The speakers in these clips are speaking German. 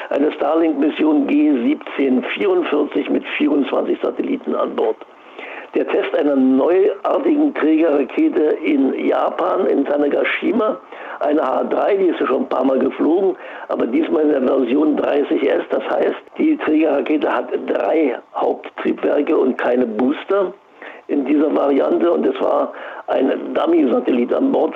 eine Starlink-Mission G1744 mit 24 Satelliten an Bord. Der Test einer neuartigen Trägerrakete in Japan, in Tanegashima, eine H3, die ist ja schon ein paar Mal geflogen, aber diesmal in der Version 30S. Das heißt, die Trägerrakete hat 3 Haupttriebwerke und keine Booster in dieser Variante. Und es war ein Dummy-Satellit an Bord,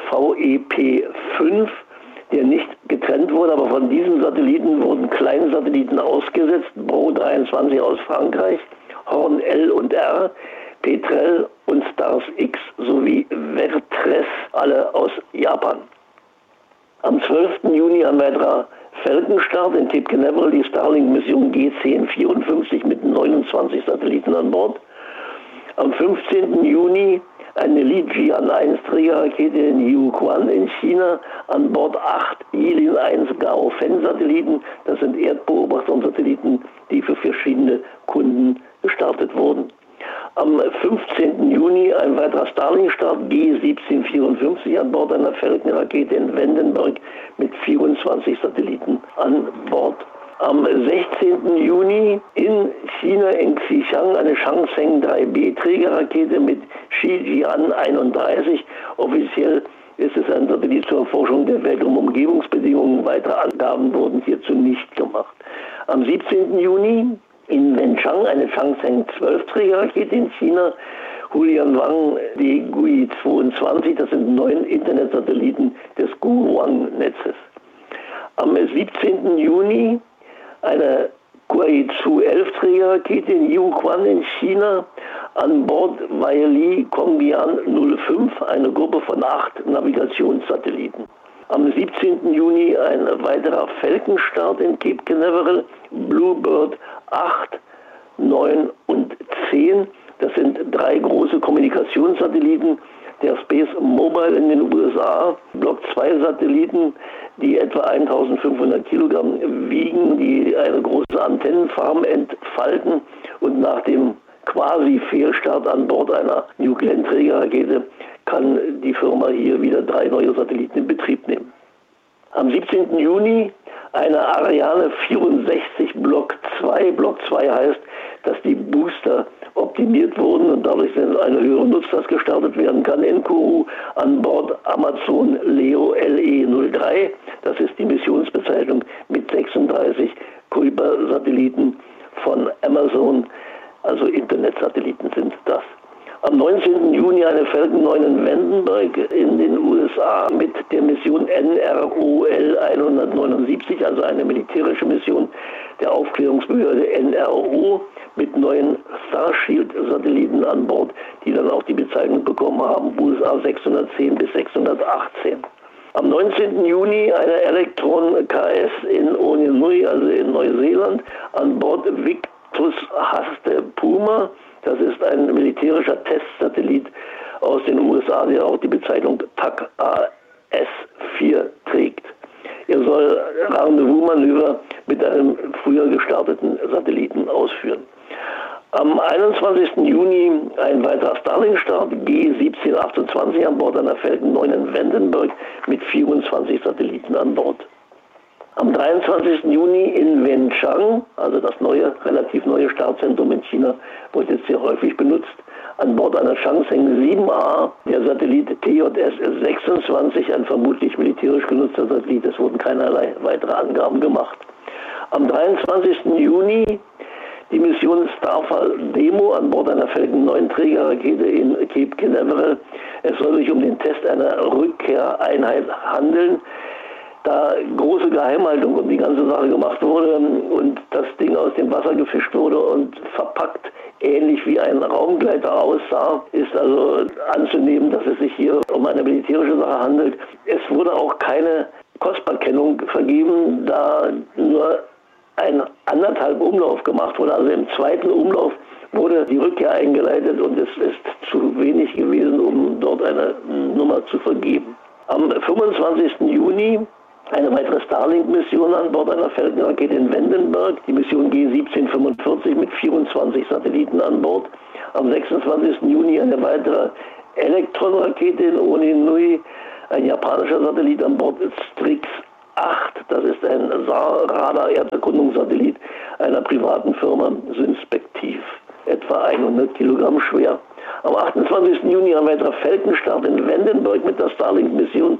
VEP-5, der nicht getrennt wurde, aber von diesem Satelliten wurden kleine Satelliten ausgesetzt, Bro 23 aus Frankreich, Horn L und R, Petrel und Stars X sowie Vertres, alle aus Japan. Am 12. Juni ein weiterer Falcon-Start in Cape Canaveral, die Starlink-Mission G1054 mit 29 Satelliten an Bord. Am 15. Juni eine Li Jian-1 Trägerrakete in Yihuan in China, an Bord 8 Yilin 1 Gaofen-Satelliten. Das sind Erdbeobachtungssatelliten, die für verschiedene Kunden gestartet wurden. Am 15. Juni ein weiterer Starlink-Start G1754 an Bord einer Falcon-Rakete in Vandenberg mit 24 Satelliten an Bord. Am 16. Juni in China, in Xichang, eine Changsheng 3B Trägerrakete mit Shijian 31. Offiziell ist es ein Satellit zur Erforschung der Weltraumumgebungsbedingungen. Weitere Angaben wurden hierzu nicht gemacht. Am 17. Juni in Wenchang eine Changsheng 12 Trägerrakete in China, Hulianwang Degui 22. Das sind 9 Internetsatelliten des Guoang-Netzes. Am 17. Juni eine Guizhou 11 Trägerrakete in Yihuan in China, an Bord Weili Kongbian 05, eine Gruppe von 8 Navigationssatelliten. Am 17. Juni ein weiterer Falcon-Start in Cape Canaveral, Bluebird 8, 9 und 10. Das sind 3 große Kommunikationssatelliten der Space Mobile in den USA, Block 2 Satelliten, die etwa 1500 Kilogramm wiegen, die eine große Antennenfarm entfalten, und nach dem quasi Fehlstart an Bord einer New Glenn Trägerrakete kann die Firma hier wieder 3 neue Satelliten in Betrieb nehmen. Am 17. Juni eine Ariane 64 Block 2. Block 2 heißt, dass die Booster optimiert wurden und dadurch eine höhere Nutzlast gestartet werden kann. In Kourou an Bord Amazon Leo LE-03. Das ist die Missionsbezeichnung mit 36 Kuiper-Satelliten von Amazon, also Internetsatelliten sind das. Am 19. Juni eine Falcon 9 in Vandenberg in den USA mit der Mission NROL 179, also eine militärische Mission der Aufklärungsbehörde NRO mit 9 Starshield-Satelliten an Bord, die dann auch die Bezeichnung bekommen haben, USA 610 bis 618. Am 19. Juni eine Electron KS in Oninui, also in Neuseeland, an Bord Victus Haste Puma. Das ist ein militärischer Testsatellit aus den USA, der auch die Bezeichnung TAC-AS-4 trägt. Er soll Rendezvous-Manöver mit einem früher gestarteten Satelliten ausführen. Am 21. Juni ein weiterer Starlink-Start, G1728 an Bord einer Falcon 9 in Vandenberg mit 24 Satelliten an Bord. Am 23. Juni in Wenchang, also das relativ neue Startzentrum in China, wird jetzt sehr häufig benutzt, an Bord einer Changsheng 7A, der Satellit TJS-26, ein vermutlich militärisch genutzter Satellit. Es wurden keinerlei weitere Angaben gemacht. Am 23. Juni die Mission Starfall Demo an Bord einer Falcon 9 Trägerrakete in Cape Canaveral. Es soll sich um den Test einer Rückkehreinheit handeln. Da große Geheimhaltung um die ganze Sache gemacht wurde und das Ding aus dem Wasser gefischt wurde und verpackt ähnlich wie ein Raumgleiter aussah, ist also anzunehmen, dass es sich hier um eine militärische Sache handelt. Es wurde auch keine Kostbarkennung vergeben, da nur ein 1,5 Umlauf gemacht wurde. Also im 2. Umlauf wurde die Rückkehr eingeleitet und es ist zu wenig gewesen, um dort eine Nummer zu vergeben. Am 25. Juni eine weitere Starlink-Mission an Bord einer Falcon-Rakete in Vandenberg, die Mission G1745 mit 24 Satelliten an Bord. Am 26. Juni eine weitere Electron-Rakete in Oninui, ein japanischer Satellit an Bord Strix 8, das ist ein SAR-Radar-Erderkundungssatellit einer privaten Firma, Synspektiv, etwa 100 Kilogramm schwer. Am 28. Juni ein weiterer Falcon-Start in Vandenberg mit der Starlink-Mission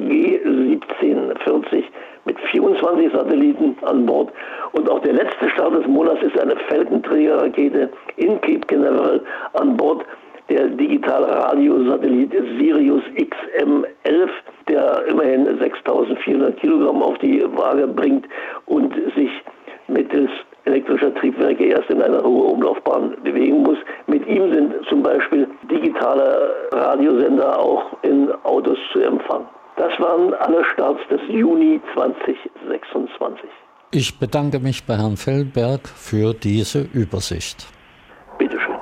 G1740 mit 24 Satelliten an Bord. Und auch der letzte Start des Monats ist eine Falcon-Trägerrakete in Cape Canaveral an Bord der Digital-Radio-Satellit Sirius XM11, der immerhin 6.400 Kilogramm auf die Waage bringt und sich mittels elektrischer Triebwerke erst in einer hohen Umlaufbahn bewegen muss. Mit ihm sind zum Beispiel digitale Radiosender auch in Autos zu empfangen. Das waren alle Starts des Juni 2026. Ich bedanke mich bei Herrn Feldberg für diese Übersicht. Bitte schön.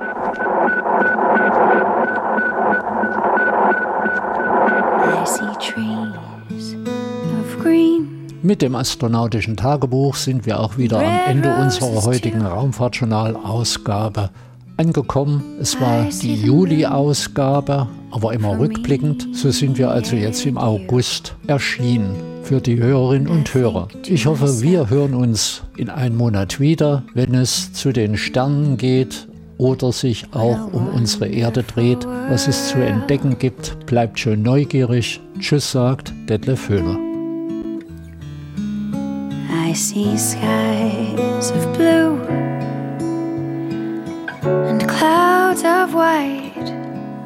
I see trees of green. Mit dem astronautischen Tagebuch sind wir auch wieder am Ende unserer heutigen Raumfahrtjournal-Ausgabe angekommen. Es war die Juli-Ausgabe, aber immer rückblickend. So sind wir also jetzt im August erschienen für die Hörerinnen und Hörer. Ich hoffe, wir hören uns in einem Monat wieder, wenn es zu den Sternen geht oder sich auch um unsere Erde dreht. Was es zu entdecken gibt, bleibt schön neugierig. Tschüss, sagt Detlef Höhler. I see skies of blue and clouds of white.